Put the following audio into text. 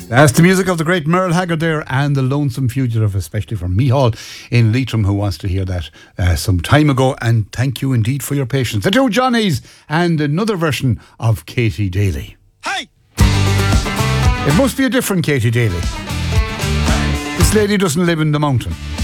That's the music of the great Merle Haggard there, and The Lonesome Fugitive, especially from Mihal in Leitrim, who wants to hear that some time ago. And thank you indeed for your patience. The Two Johnnies and another version of Katie Daly. Hey! It must be a different Katie Daly. This lady doesn't live in the mountain.